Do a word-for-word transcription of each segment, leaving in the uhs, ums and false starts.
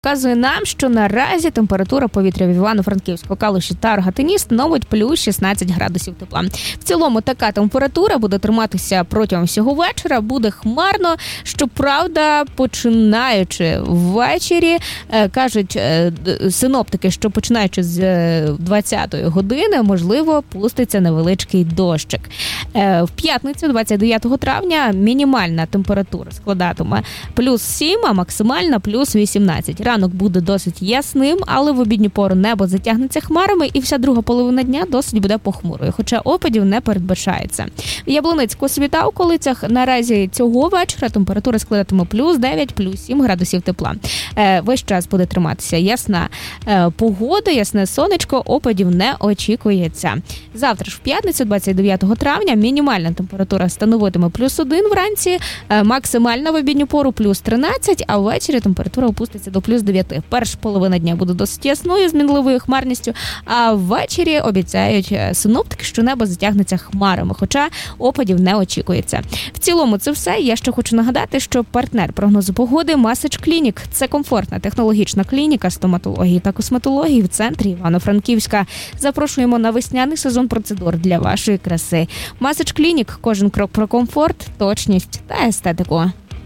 Вказує нам, що наразі температура повітря в Івано-Франківську, Калуші та Рогатині становить плюс шістнадцять градусів тепла. В цілому така температура буде триматися протягом всього вечора, буде хмарно. Щоправда, починаючи ввечері, кажуть синоптики, що починаючи з двадцятої години, можливо, пуститься невеличкий дощик. В п'ятницю, двадцять дев'ятого травня, мінімальна температура складатиме плюс сім, а максимальна плюс вісімнадцять. Ранок буде досить ясним, але в обідню пору небо затягнеться хмарами і вся друга половина дня досить буде похмурою, хоча опадів не передбачається. В Яблуницьку, світ та околицях наразі цього вечора температура складатиме плюс дев'ять, плюс сім градусів тепла. Е, весь час буде триматися ясна е, погода, ясне сонечко, опадів не очікується. Завтра ж в п'ятницю, двадцять дев'ятого травня, мінімальна температура становитиме плюс один вранці, е, максимальна в обідню пору плюс тринадцять, а ввечері температура опуститься до плюс дев'ять. Перша половина дня буде досить ясною, з мінливою хмарністю, а ввечері обіцяють синоптики, що небо затягнеться хмарами, хоча опадів не очікується. В цілому це все. Я ще хочу нагадати, що партнер прогнозу погоди Massage Clinic – це комфортна технологічна клініка стоматології та косметології в центрі Івано-Франківська. Запрошуємо на весняний сезон процедур для вашої краси. Massage Clinic – кожен крок про комфорт, точність та естетику.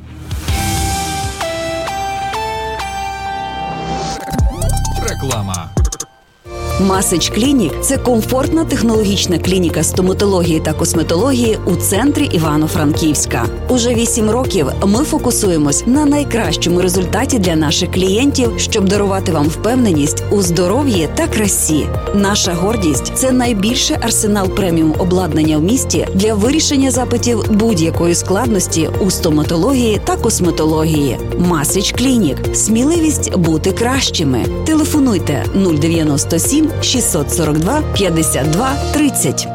Реклама. Massage Clinic – це комфортна технологічна клініка стоматології та косметології у центрі Івано-Франківська. Уже вісім років ми фокусуємось на найкращому результаті для наших клієнтів, щоб дарувати вам впевненість у здоров'ї та красі. Наша гордість – це найбільший арсенал преміум обладнання в місті для вирішення запитів будь-якої складності у стоматології та косметології. Massage Clinic – сміливість бути кращими. Телефонуйте нуль дев'яносто сім шістсот сорок два п'ятдесят два тридцять.